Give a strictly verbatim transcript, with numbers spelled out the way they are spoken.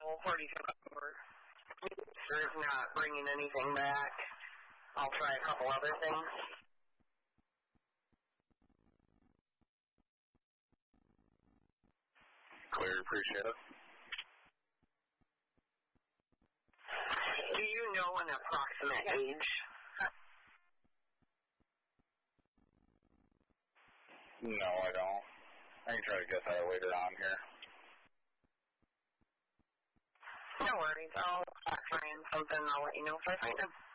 forty-seven. Sure is not bringing anything back. I'll try a couple other things. Clear, appreciate it. Do you know an approximate age? No, I don't. I can try to get that later on here. No worries. I'll find something. I'll let you know if I find them.